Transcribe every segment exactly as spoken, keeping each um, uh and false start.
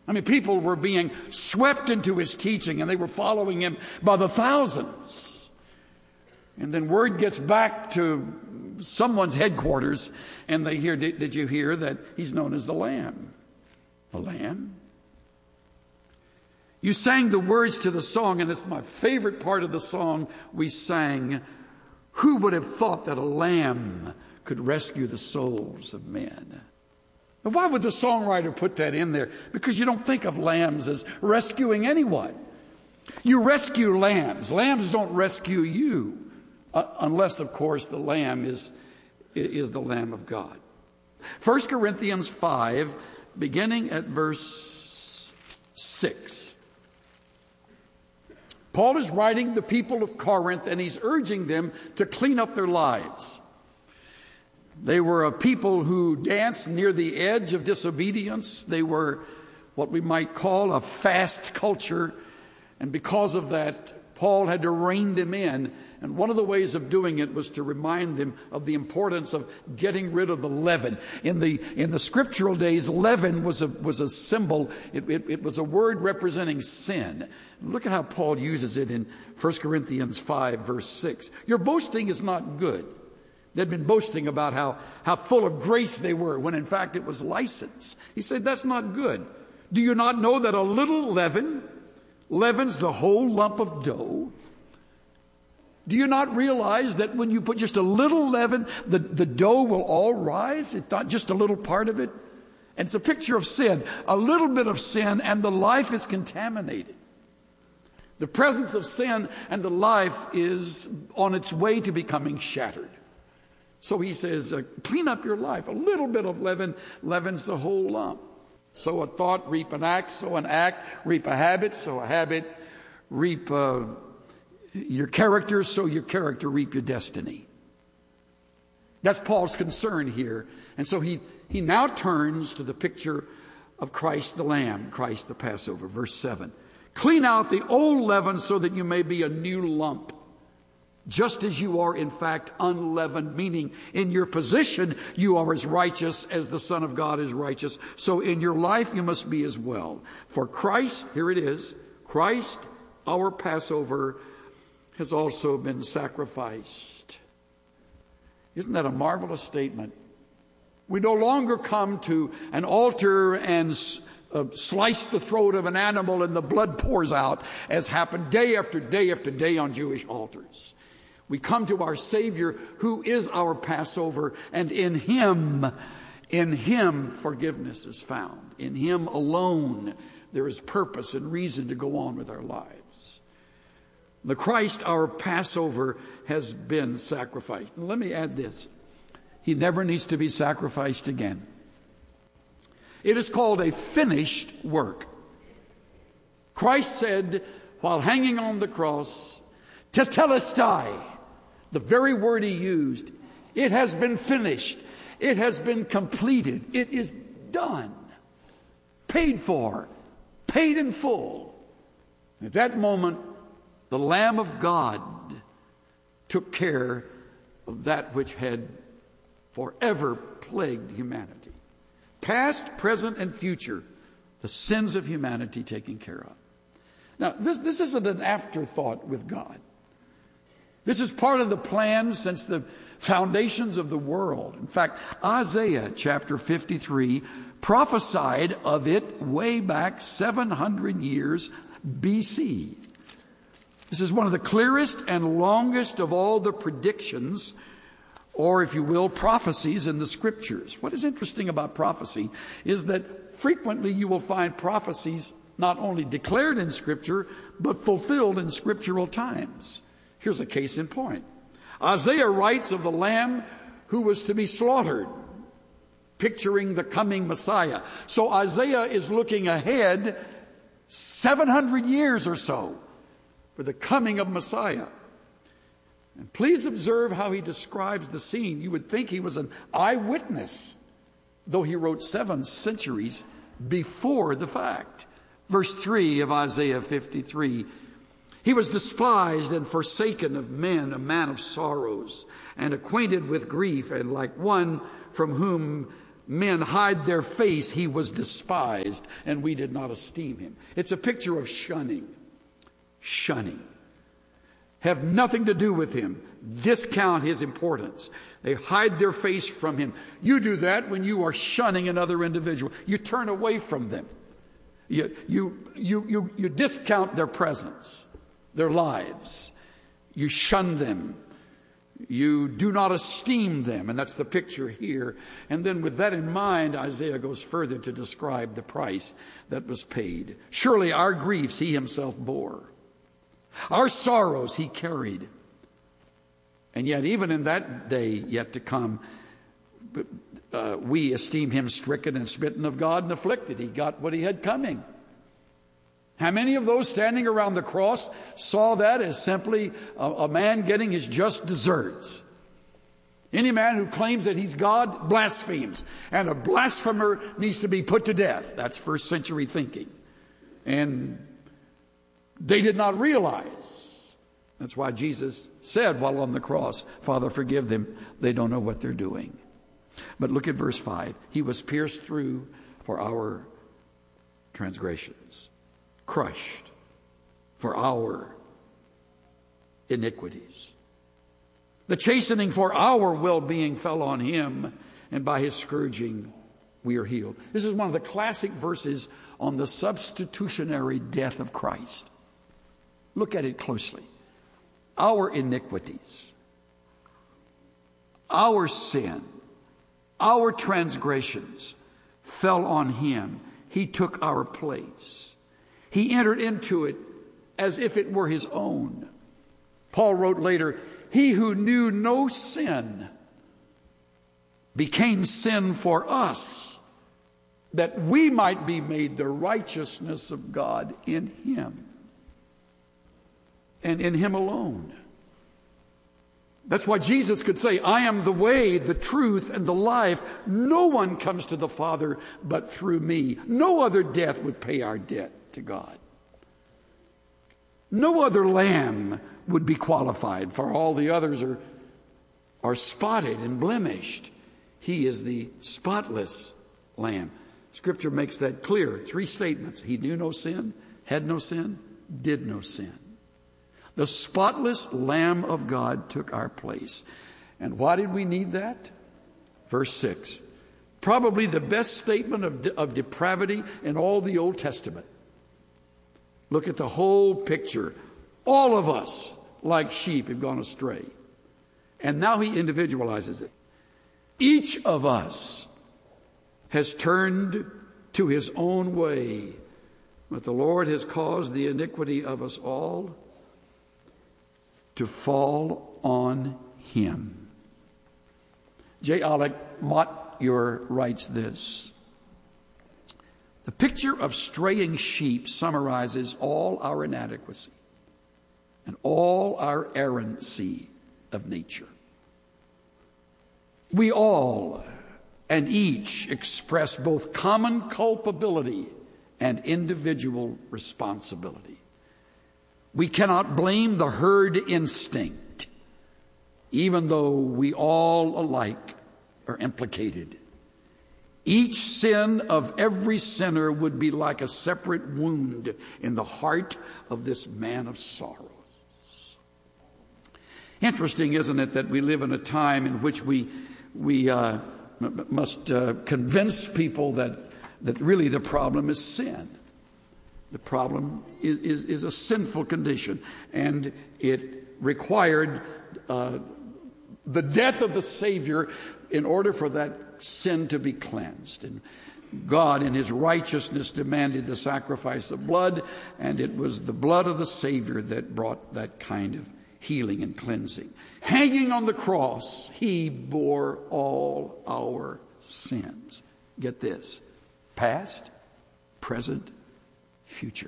I mean, people were being swept into his teaching, and they were following him by the thousands. And then word gets back to someone's headquarters, and they hear, did, did you hear that he's known as the Lamb? The Lamb? You sang the words to the song, and it's my favorite part of the song we sang. Who would have thought that a lamb could rescue the souls of men? Now, why would the songwriter put that in there? Because you don't think of lambs as rescuing anyone. You rescue lambs. Lambs don't rescue you. Uh, unless, of course, the lamb is, is the Lamb of God. First Corinthians five, beginning at verse six. Paul is writing the people of Corinth, and he's urging them to clean up their lives. They were a people who danced near the edge of disobedience. They were what we might call a fast culture. And because of that, Paul had to rein them in. And one of the ways of doing it was to remind them of the importance of getting rid of the leaven. In the in the scriptural days, leaven was a was a symbol. It, it, it was a word representing sin. Look at how Paul uses it in First Corinthians five, verse six. Your boasting is not good. They'd been boasting about how, how full of grace they were, when in fact it was license. He said, that's not good. Do you not know that a little leaven leavens the whole lump of dough? Do you not realize that when you put just a little leaven, the, the dough will all rise? It's not just a little part of it. And it's a picture of sin. A little bit of sin and the life is contaminated. The presence of sin and the life is on its way to becoming shattered. So he says, uh, clean up your life. A little bit of leaven leavens the whole lump. Sow a thought, reap an act. Sow an act, reap a habit. Sow a habit, reap uh, your character. Sow your character, reap your destiny. That's Paul's concern here. And so he, he now turns to the picture of Christ the Lamb, Christ the Passover. Verse seven. Clean out the old leaven so that you may be a new lump. Just as you are, in fact, unleavened, meaning in your position, you are as righteous as the Son of God is righteous. So in your life, you must be as well. For Christ, here it is, Christ, our Passover, has also been sacrificed. Isn't that a marvelous statement? We no longer come to an altar and uh, slice the throat of an animal and the blood pours out, as happened day after day after day on Jewish altars. We come to our Savior, who is our Passover, and in Him, in Him forgiveness is found. In Him alone there is purpose and reason to go on with our lives. The Christ, our Passover, has been sacrificed. And let me add this. He never needs to be sacrificed again. It is called a finished work. Christ said, while hanging on the cross, tetelestai, the very word he used, it has been finished. It has been completed. It is done. Paid for. Paid in full. At that moment, the Lamb of God took care of that which had forever plagued humanity. Past, present, and future, the sins of humanity taken care of. Now, this, this isn't an afterthought with God. This is part of the plan since the foundations of the world. In fact, Isaiah chapter fifty-three prophesied of it way back seven hundred years B C. This is one of the clearest and longest of all the predictions, or if you will, prophecies in the scriptures. What is interesting about prophecy is that frequently you will find prophecies not only declared in scripture, but fulfilled in scriptural times. Here's a case in point. Isaiah writes of the Lamb who was to be slaughtered, picturing the coming Messiah. So Isaiah is looking ahead seven hundred years or so for the coming of Messiah. And please observe how he describes the scene. You would think he was an eyewitness, though he wrote seven centuries before the fact. Verse three of Isaiah fifty-three. He was despised and forsaken of men, a man of sorrows, and acquainted with grief, and like one from whom men hide their face, he was despised, and we did not esteem him. It's a picture of shunning. Shunning. Have nothing to do with him. Discount his importance. They hide their face from him. You do that when you are shunning another individual. You turn away from them. You, you, you, you, you discount their presence, their lives. You shun them. You do not esteem them. And that's the picture here. And then with that in mind, Isaiah goes further to describe the price that was paid. Surely our griefs he himself bore. Our sorrows he carried. And yet even in that day yet to come, uh, we esteem him stricken and smitten of God and afflicted. He got what he had coming. How many of those standing around the cross saw that as simply a, a man getting his just deserts? Any man who claims that he's God blasphemes, and a blasphemer needs to be put to death. That's first century thinking. And they did not realize. That's why Jesus said while on the cross, Father, forgive them. They don't know what they're doing. But look at verse five. He was pierced through for our transgressions, crushed for our iniquities. The chastening for our well-being fell on him, and by his scourging we are healed. This is one of the classic verses on the substitutionary death of Christ. Look at it closely. Our iniquities, our sin, our transgressions fell on him. He took our place. He entered into it as if it were his own. Paul wrote later, he who knew no sin became sin for us, that we might be made the righteousness of God in him. And in him alone. That's why Jesus could say, I am the way, the truth, and the life. No one comes to the Father but through me. No other death would pay our debt to God. No other lamb would be qualified, for all the others are, are spotted and blemished. He is the spotless lamb. Scripture makes that clear. Three statements. He knew no sin, had no sin, did no sin. The spotless Lamb of God took our place. And why did we need that? Verse six. Probably the best statement of, de- of depravity in all the Old Testament. Look at the whole picture. All of us, like sheep, have gone astray. And now he individualizes it. Each of us has turned to his own way, but the Lord has caused the iniquity of us all to fall on him. J. Alec Motyer writes this. The picture of straying sheep summarizes all our inadequacy and all our errancy of nature. We all and each express both common culpability and individual responsibility. We cannot blame the herd instinct, even though we all alike are implicated. Each sin of every sinner would be like a separate wound in the heart of this man of sorrows. Interesting, isn't it, that we live in a time in which we we uh, must uh, convince people that that really the problem is sin. The problem is, is, is a sinful condition, and it required uh, the death of the Savior in order for that sin to be cleansed. And God in his righteousness demanded the sacrifice of blood, and it was the blood of the Savior that brought that kind of healing and cleansing. Hanging on the cross, he bore all our sins. Get this. Past, present, future.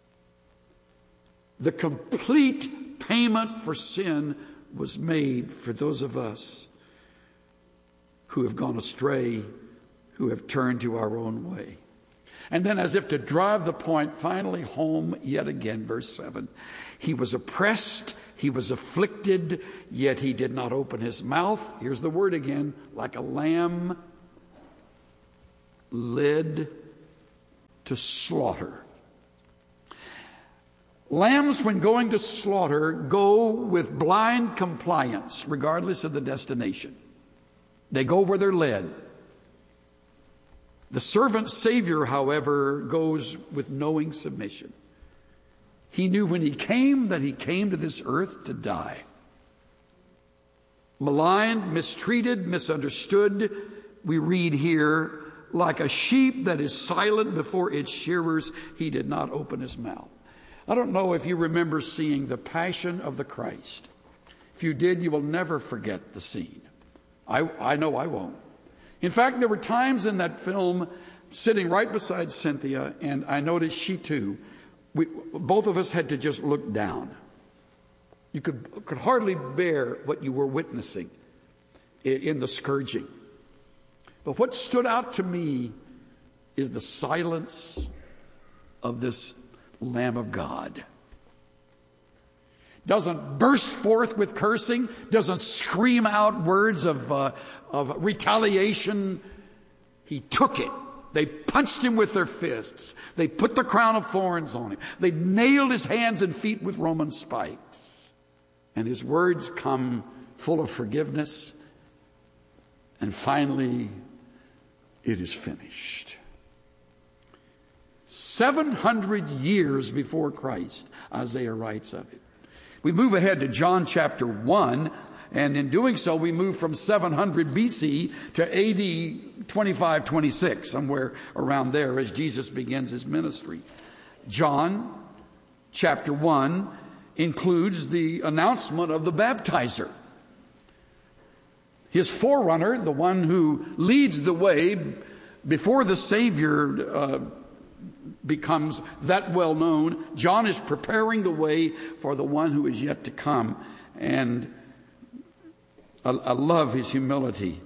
The complete payment for sin was made for those of us who have gone astray, who have turned to our own way. And then, as if to drive the point finally home yet again, verse seven, he was oppressed, he was afflicted, yet he did not open his mouth. Here's the word again, like a lamb led to slaughter. Lambs, when going to slaughter, go with blind compliance, regardless of the destination. They go where they're led. The servant Savior, however, goes with knowing submission. He knew when he came that he came to this earth to die. Maligned, mistreated, misunderstood, we read here, like a sheep that is silent before its shearers, he did not open his mouth. I don't know if you remember seeing The Passion of the Christ. If you did, you will never forget the scene. I, I know I won't. In fact, there were times in that film sitting right beside Cynthia, and I noticed she too, we, both of us had to just look down. You could, could hardly bear what you were witnessing in, in the scourging. But what stood out to me is the silence of this Lamb of God. Doesn't burst forth with cursing, doesn't scream out words of, uh, of retaliation. He took it. They punched him with their fists. They put the crown of thorns on him. They nailed his hands and feet with Roman spikes. And his words come full of forgiveness. And finally, it is finished. seven hundred years before Christ, Isaiah writes of it. We move ahead to John chapter one, and in doing so, we move from seven hundred B C to A D twenty-five twenty-six, somewhere around there as Jesus begins his ministry. John chapter one includes the announcement of the baptizer. His forerunner, the one who leads the way before the Savior uh, becomes that well known. John is preparing the way for the one who is yet to come. And I, I love his humility.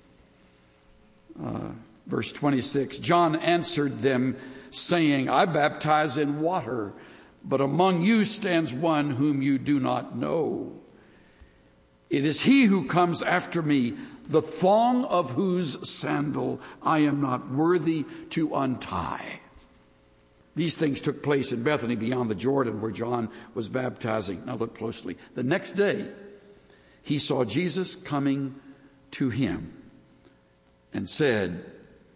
Uh, verse twenty-six, John answered them, saying, I baptize in water, but among you stands one whom you do not know. It is he who comes after me, the thong of whose sandal I am not worthy to untie. These things took place in Bethany beyond the Jordan where John was baptizing. Now look closely. The next day, he saw Jesus coming to him and said,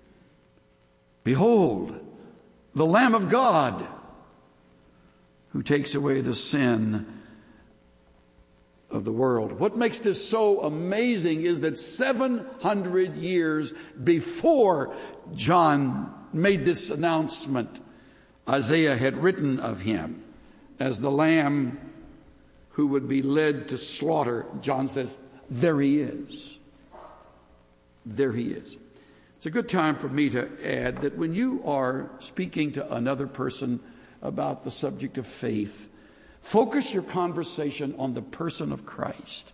Behold, the Lamb of God who takes away the sin of the world. What makes this so amazing is that seven hundred years before John made this announcement, Isaiah had written of him as the Lamb who would be led to slaughter. John says, there he is. There he is. It's a good time for me to add that when you are speaking to another person about the subject of faith, focus your conversation on the person of Christ,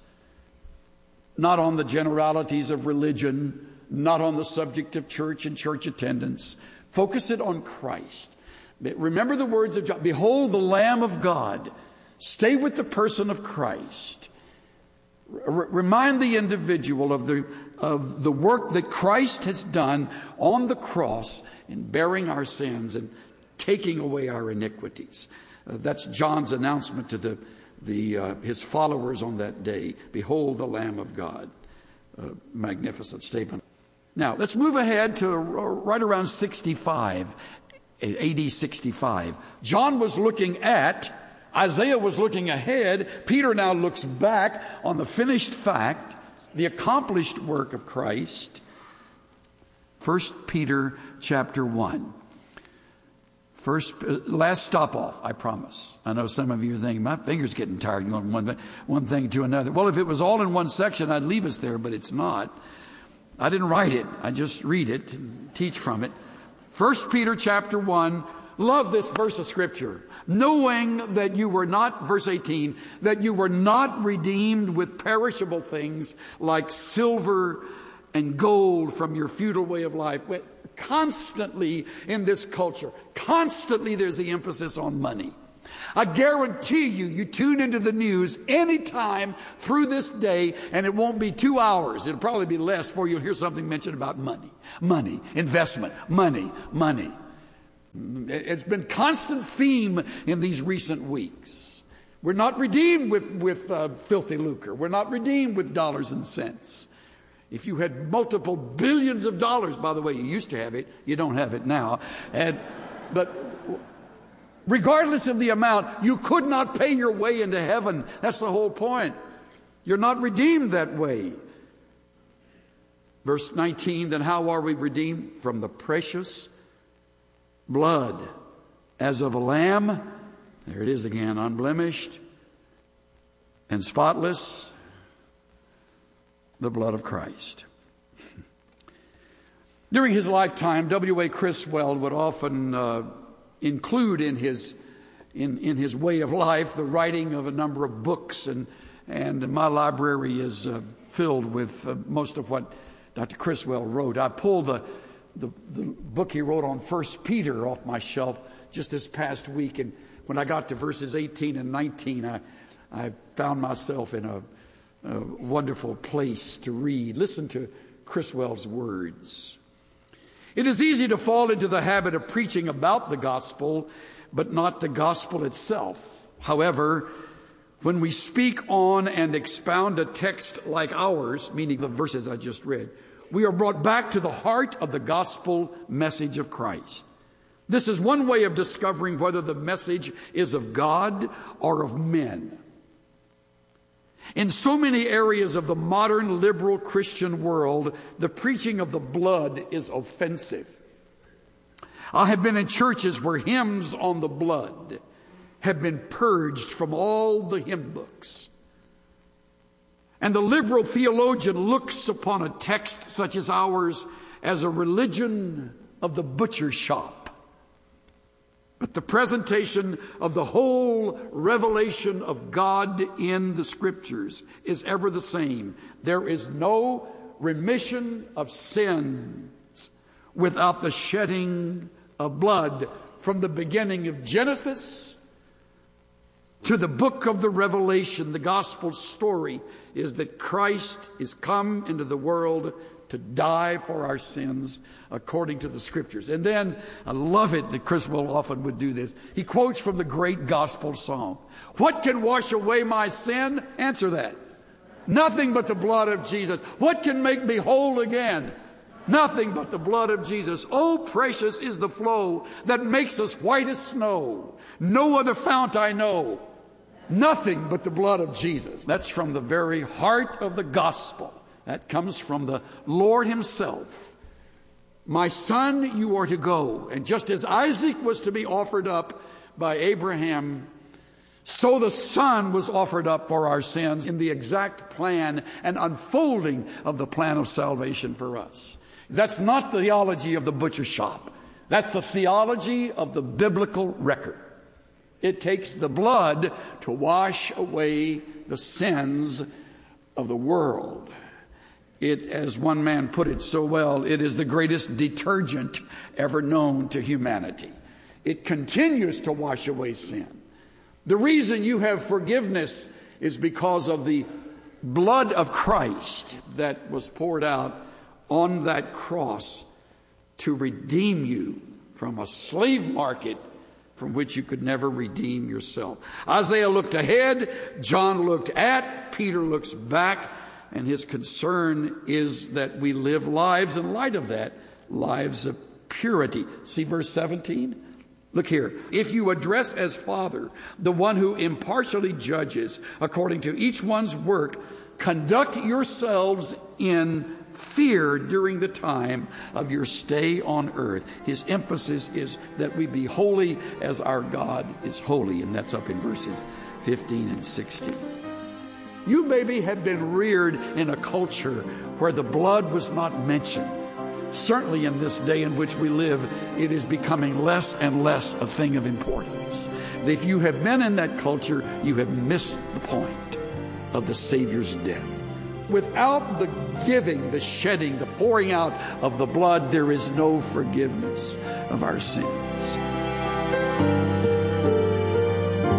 not on the generalities of religion, not on the subject of church and church attendance. Focus it on Christ. Remember the words of John, behold the Lamb of God. Stay with the person of Christ. R- remind the individual of the, of the work that Christ has done on the cross in bearing our sins and taking away our iniquities. Uh, that's John's announcement to the, the uh, his followers on that day. Behold the Lamb of God. Uh, magnificent statement. Now, let's move ahead to right around sixty-five, A D sixty-five. John was looking at, Isaiah was looking ahead. Peter now looks back on the finished fact, the accomplished work of Christ. First Peter chapter one. First, uh, last stop off, I promise. I know some of you are thinking, my finger's getting tired going from one, one thing to another. Well, if it was all in one section, I'd leave us there, but it's not. I didn't write it. I just read it and teach from it. First Peter chapter one. Love this verse of Scripture. Knowing that you were not, verse eighteen, that you were not redeemed with perishable things like silver and gold from your futile way of life. Constantly in this culture, constantly there's the emphasis on money. I guarantee you, you tune into the news anytime through this day, and it won't be two hours. It'll probably be less before you'll hear something mentioned about money, money, investment, money, money. It's been constant theme in these recent weeks. We're not redeemed with, with uh, filthy lucre. We're not redeemed with dollars and cents. If you had multiple billions of dollars, by the way, you used to have it, you don't have it now. And, but regardless of the amount, you could not pay your way into heaven. That's the whole point. You're not redeemed that way. Verse nineteen, then how are we redeemed? From the precious blood as of a lamb. There it is again, unblemished and spotless, the blood of Christ. During his lifetime, W A Criswell would often uh, include in his in, in his way of life the writing of a number of books, and and my library is uh, filled with uh, most of what Doctor Criswell wrote. I pulled the, the the book he wrote on First Peter off my shelf just this past week, and when I got to verses eighteen and nineteen, I I found myself in a, a wonderful place to read. Listen to Criswell's words. It is easy to fall into the habit of preaching about the gospel, but not the gospel itself. However, when we speak on and expound a text like ours, meaning the verses I just read, we are brought back to the heart of the gospel message of Christ. This is one way of discovering whether the message is of God or of men. In so many areas of the modern liberal Christian world, the preaching of the blood is offensive. I have been in churches where hymns on the blood have been purged from all the hymn books. And the liberal theologian looks upon a text such as ours as a religion of the butcher shop. But the presentation of the whole revelation of God in the Scriptures is ever the same. There is no remission of sins without the shedding of blood. From the beginning of Genesis to the book of the Revelation, the gospel story is that Christ is come into the world to die for our sins according to the Scriptures. And then, I love it that Criswell often would do this. He quotes from the great gospel song. What can wash away my sin? Answer that. Nothing but the blood of Jesus. What can make me whole again? Nothing but the blood of Jesus. Oh, precious is the flow that makes us white as snow. No other fount I know. Nothing but the blood of Jesus. That's from the very heart of the gospel. That comes from the Lord himself. My son, you are to go. And just as Isaac was to be offered up by Abraham, so the Son was offered up for our sins in the exact plan and unfolding of the plan of salvation for us. That's not the theology of the butcher shop. That's the theology of the biblical record. It takes the blood to wash away the sins of the world. It, as one man put it so well, it is the greatest detergent ever known to humanity. It continues to wash away sin. The reason you have forgiveness is because of the blood of Christ that was poured out on that cross to redeem you from a slave market from which you could never redeem yourself. Isaiah looked ahead, John looked at, Peter looks back, and his concern is that we live lives in light of that, lives of purity. See verse seventeen? Look here. If you address as Father the one who impartially judges according to each one's work, conduct yourselves in fear during the time of your stay on earth. His emphasis is that we be holy as our God is holy, and that's up in verses fifteen and sixteen. You maybe have been reared in a culture where the blood was not mentioned. Certainly in this day in which we live, it is becoming less and less a thing of importance. If you have been in that culture, you have missed the point of the Savior's death. Without the giving, the shedding, the pouring out of the blood, there is no forgiveness of our sins.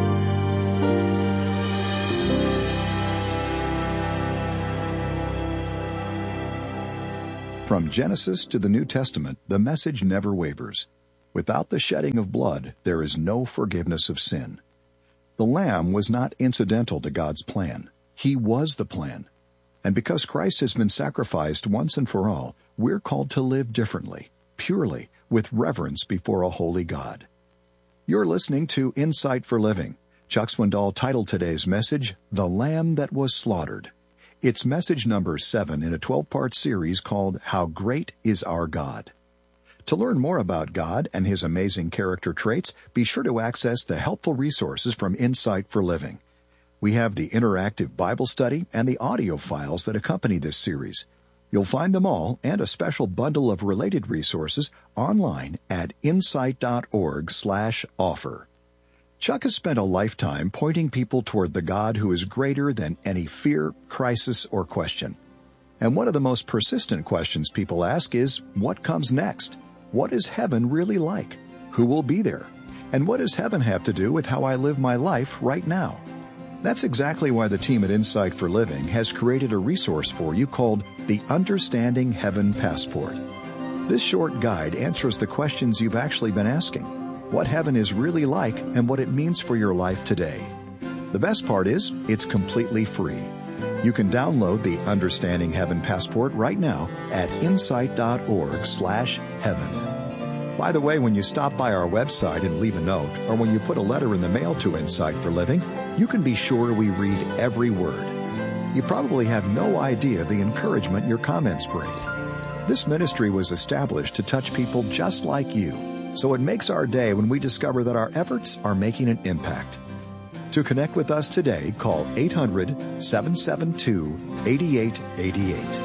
From Genesis to the New Testament, the message never wavers. Without the shedding of blood, there is no forgiveness of sin. The Lamb was not incidental to God's plan. He was the plan. And because Christ has been sacrificed once and for all, we're called to live differently, purely, with reverence before a holy God. You're listening to Insight for Living. Chuck Swindoll titled today's message, The Lamb That Was Slaughtered. It's message number seven in a twelve-part series called How Great Is Our God. To learn more about God and His amazing character traits, be sure to access the helpful resources from Insight for Living. We have the interactive Bible study and the audio files that accompany this series. You'll find them all and a special bundle of related resources online at insight.org slash offer. Chuck has spent a lifetime pointing people toward the God who is greater than any fear, crisis, or question. And one of the most persistent questions people ask is, what comes next? What is heaven really like? Who will be there? And what does heaven have to do with how I live my life right now? That's exactly why the team at Insight for Living has created a resource for you called the Understanding Heaven Passport. This short guide answers the questions you've actually been asking. What heaven is really like and what it means for your life today. The best part is, it's completely free. You can download the Understanding Heaven Passport right now at insight.org slash heaven. By the way, when you stop by our website and leave a note, or when you put a letter in the mail to Insight for Living, you can be sure we read every word. You probably have no idea the encouragement your comments bring. This ministry was established to touch people just like you. So it makes our day when we discover that our efforts are making an impact. To connect with us today, call eight hundred, seven seven two, eight eight eight eight.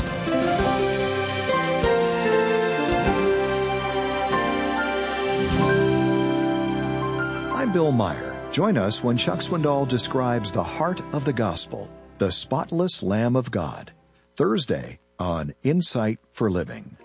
I'm Bill Meyer. Join us when Chuck Swindoll describes the heart of the gospel, the spotless Lamb of God, Thursday on Insight for Living.